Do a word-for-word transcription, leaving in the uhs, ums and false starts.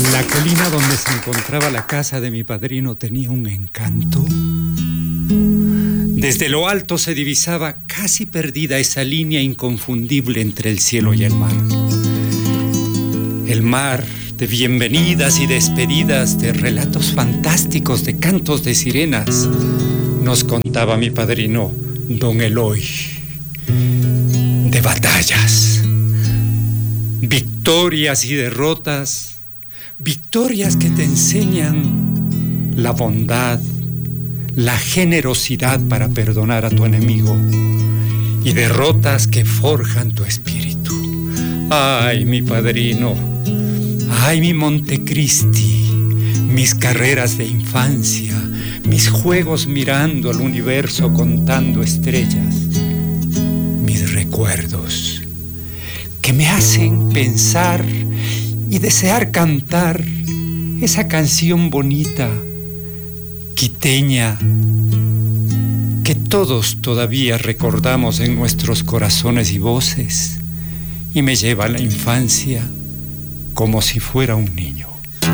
La colina donde se encontraba la casa de mi padrino tenía un encanto. Desde lo alto se divisaba casi perdida esa línea inconfundible entre el cielo y el mar. El mar de bienvenidas y despedidas, de relatos fantásticos, de cantos de sirenas, nos contaba mi padrino, don Eloy. De batallas, victorias y derrotas, victorias que te enseñan la bondad, la generosidad para perdonar a tu enemigo, y derrotas que forjan tu espíritu. Ay, mi padrino, ay, mi Montecristi, mis carreras de infancia, mis juegos mirando al universo contando estrellas, mis recuerdos que me hacen pensar y desear cantar esa canción bonita, quiteña, que todos todavía recordamos en nuestros corazones y voces, y me lleva a la infancia como si fuera un niño.